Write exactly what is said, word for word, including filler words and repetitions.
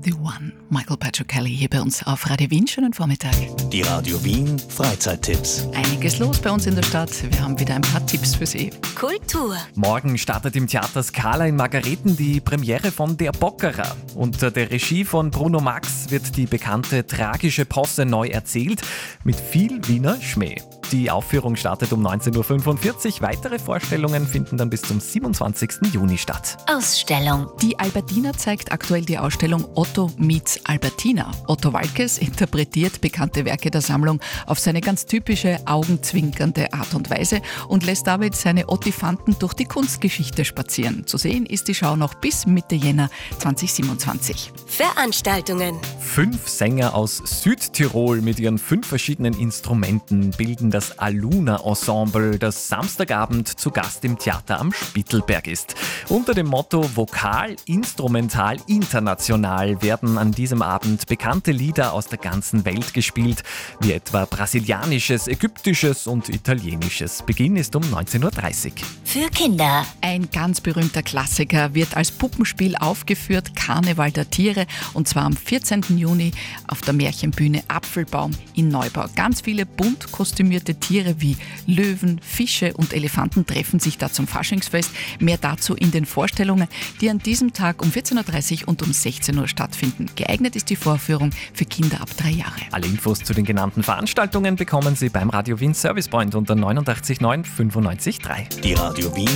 The One. Michael Patrick Kelly hier bei uns auf Radio Wien. Schönen Vormittag. Die Radio Wien Freizeittipps. Einiges los bei uns in der Stadt. Wir haben wieder ein paar Tipps für Sie. Kultur. Morgen startet im Theater Scala in Margareten die Premiere von Der Bockerer. Unter der Regie von Bruno Max wird die bekannte tragische Posse neu erzählt, mit viel Wiener Schmäh. Die Aufführung startet um neunzehn Uhr fünfundvierzig. Weitere Vorstellungen finden dann bis zum siebenundzwanzigsten Juni statt. Ausstellung. Die Albertina zeigt aktuell die Ausstellung Otto meets Albertina. Otto Waalkes interpretiert bekannte Werke der Sammlung auf seine ganz typische, augenzwinkernde Art und Weise und lässt damit seine Ottifanten durch die Kunstgeschichte spazieren. Zu sehen ist die Schau noch bis Mitte Jänner zweitausendsiebenundzwanzig. Veranstaltungen. Fünf Sänger aus Südtirol mit ihren fünf verschiedenen Instrumenten bilden das Aluna-Ensemble, das Samstagabend zu Gast im Theater am Spittelberg ist. Unter dem Motto Vokal, Instrumental, International werden an diesem Abend bekannte Lieder aus der ganzen Welt gespielt, wie etwa brasilianisches, ägyptisches und italienisches. Beginn ist um neunzehn Uhr dreißig. Für Kinder. Ein ganz berühmter Klassiker wird als Puppenspiel aufgeführt, Karneval der Tiere, und zwar am vierzehnten Juni auf der Märchenbühne Apfelbaum in Neubau. Ganz viele bunt kostümierte Tiere wie Löwen, Fische und Elefanten treffen sich da zum Faschingsfest. Mehr dazu in den Vorstellungen, die an diesem Tag um vierzehn Uhr dreißig und um sechzehn Uhr stattfinden. Geeignet ist die Vorführung für Kinder ab drei Jahre. Alle Infos zu den genannten Veranstaltungen bekommen Sie beim Radio Wien Service Point unter neunundachtzig neun fünfundneunzig drei. Die Radio Wien